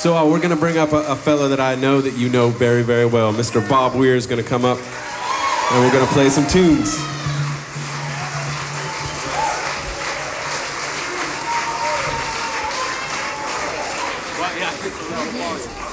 So we're going to bring up a fella that I know that you know very, very well. Mr. Bob Weir is going to come up, and we're going to play some tunes. Well, yeah,